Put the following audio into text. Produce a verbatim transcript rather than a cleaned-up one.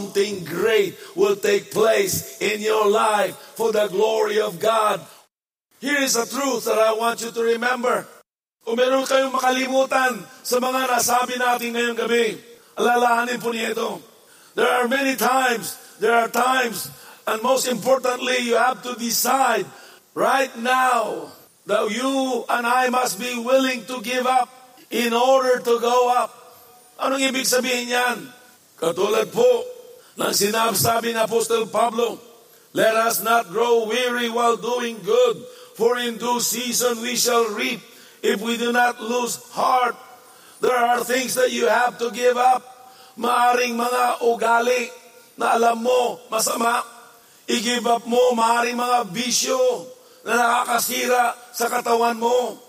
something great will take place in your life for the glory of God. Here is a truth that I want you to remember. Kung meron kayong makalimutan sa mga nasabi natin ngayong gabi, alalahanin po niyo ito. There are many times, there are times, and most importantly, you have to decide right now that you and I must be willing to give up in order to go up. Anong ibig sabihin yan? Katulad po ng sinasabi ni Apostle Pablo, let us not grow weary while doing good, for in due season we shall reap if we do not lose heart. There are things that you have to give up. Maaring mga ugali na alam mo masama, i-give up mo. Maaring mga bisyo na nakakasira sa katawan mo.